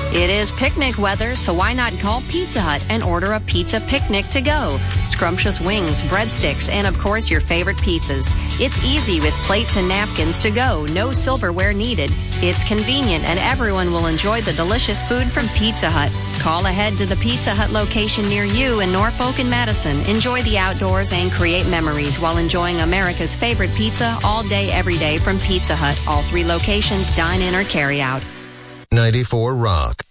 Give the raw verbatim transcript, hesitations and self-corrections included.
It is picnic weather, so why not call Pizza Hut and order a pizza picnic to go? Scrumptious wings, breadsticks, and of course your favorite pizzas. It's easy with plates and napkins to go, no silverware needed. It's convenient and everyone will enjoy the delicious food from Pizza Hut. Call ahead to the Pizza Hut location near you in Norfolk and Madison. Enjoy the outdoors and create memories while enjoying America's favorite pizza all day, every day from Pizza Hut. All three locations, dine in or carry out. ninety-four Rock.